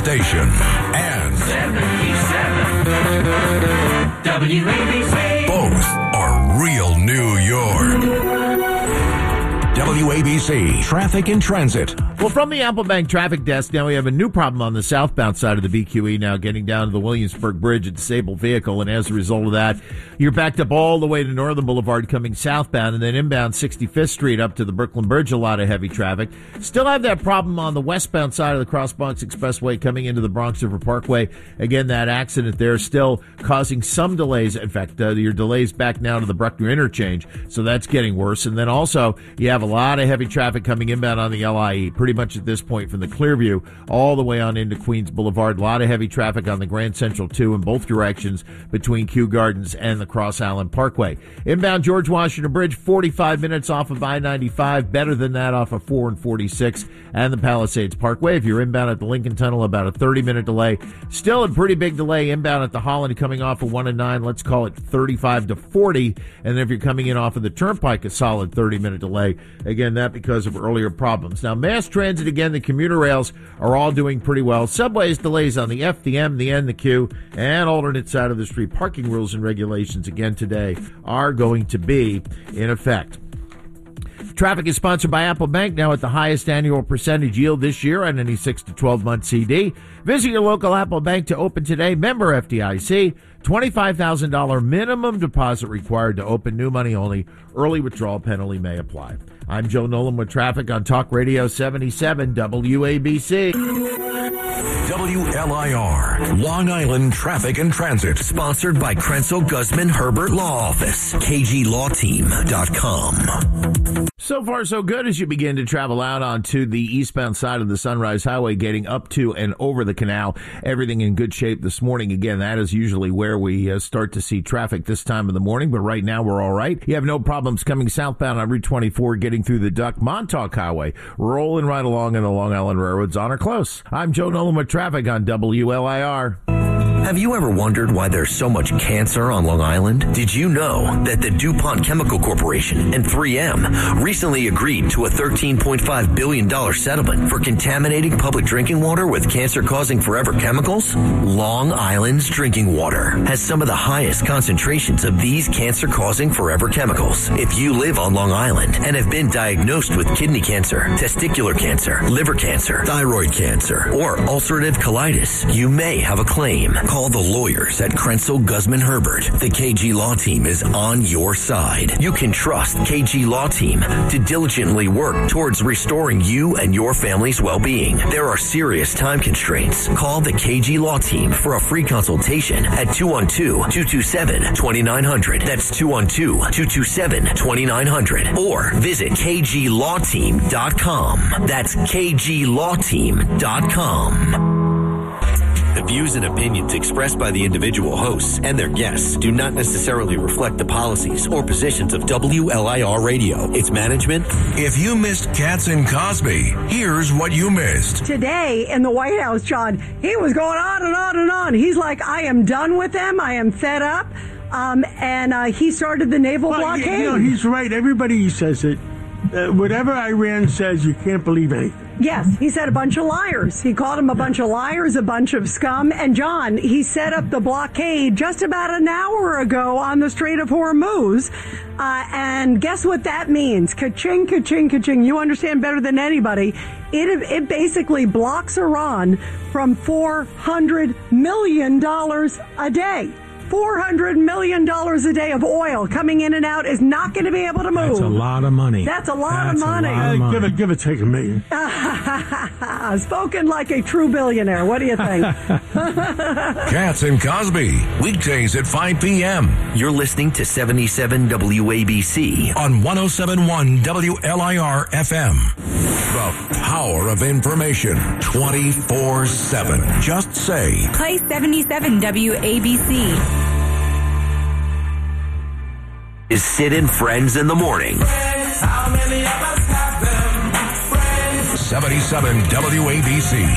station. And 77 WABC. both are real New York. WABC Traffic and Transit. Well, from the Apple Bank traffic desk, now we have a new problem on the southbound side of the BQE now, getting down to the Williamsburg Bridge, a disabled vehicle, and as a result of that, you're backed up all the way to Northern Boulevard coming southbound, and then inbound 65th Street up to the Brooklyn Bridge, a lot of heavy traffic. Still have that problem on the westbound side of the Cross Bronx Expressway coming into the Bronx River Parkway. Again, that accident there still causing some delays. In fact, your delays back now to the Bruckner interchange, so that's getting worse. And then also, you have a lot of heavy traffic coming inbound on the LIE, pretty much at this point from the Clearview all the way on into Queens Boulevard. A lot of heavy traffic on the Grand Central 2 in both directions between Kew Gardens and the Cross Island Parkway. Inbound George Washington Bridge, 45 minutes off of I-95, better than that off of 4 and 46 and the Palisades Parkway. If you're inbound at the Lincoln Tunnel, about a 30-minute delay. Still a pretty big delay inbound at the Holland coming off of 1 and 9, let's call it 35 to 40. And then if you're coming in off of the Turnpike, a solid 30-minute delay. Again, that because of earlier problems. Now, mass transit, again, the commuter rails are all doing pretty well. Subways delays on the F, the M, the N, the Q, and alternate side of the street. Parking rules and regulations, again, today are going to be in effect. Traffic is sponsored by Apple Bank, now at the highest annual percentage yield this year on any 6 to 12-month CD. Visit your local Apple Bank to open today. Member FDIC. $25,000 minimum deposit required to open. New money only. Early withdrawal penalty may apply. I'm Joe Nolan with traffic on Talk Radio 77 WABC. WLIR, Long Island Traffic and Transit. Sponsored by Krenzel Guzman Herbert Law Office. KGLawTeam.com. So far, so good as you begin to travel out onto the eastbound side of the Sunrise Highway, getting up to and over the canal. Everything in good shape this morning. Again, that is usually where we start to see traffic this time of the morning, but right now we're all right. You have no problems coming southbound on Route 24, getting through the Duck Montauk Highway, rolling right along in the Long Island Railroads on or close. I'm Joe Nolan with traffic on WLIR. Have you ever wondered why there's so much cancer on Long Island? Did you know that the DuPont Chemical Corporation and 3M recently agreed to a $13.5 billion settlement for contaminating public drinking water with cancer-causing forever chemicals? Long Island's drinking water has some of the highest concentrations of these cancer-causing forever chemicals. If you live on Long Island and have been diagnosed with kidney cancer, testicular cancer, liver cancer, thyroid cancer, or ulcerative colitis, you may have a claim. Call the lawyers at Krenzel Guzman Herbert. The KG Law Team is on your side. You can trust KG Law Team to diligently work towards restoring you and your family's well-being. There are serious time constraints. Call the KG Law Team for a free consultation at 212-227-2900. That's 212-227-2900. Or visit KGLawTeam.com. That's KGLawTeam.com. The views and opinions expressed by the individual hosts and their guests do not necessarily reflect the policies or positions of WLIR Radio, its management. If you missed Katz and Cosby, here's what you missed. Today in the White House, John, he was going on and on and on. He's like, I am done with them. I am fed up. And he started the naval blockade. You know, he's right. Everybody says it. Whatever Iran says, you can't believe anything. Yes, he said a bunch of liars. He called them a bunch of liars, a bunch of scum. And John, he set up the blockade just about an hour ago on the Strait of Hormuz. And guess what that means? Ka-ching, ka-ching, ka-ching. You understand better than anybody. It basically blocks Iran from $400 million a day. $400 million a day of oil coming in and out is not going to be able to move. That's a lot of money. That's a lot of money. Give it, take $1 million. Spoken like a true billionaire. What do you think? Katz and Cosby, weekdays at 5 p.m. You're listening to 77 WABC on 107.1 WLIR FM. The power of information 24/7. Just say, play 77 WABC. Is Sid and Friends in the Morning. 77 WABC.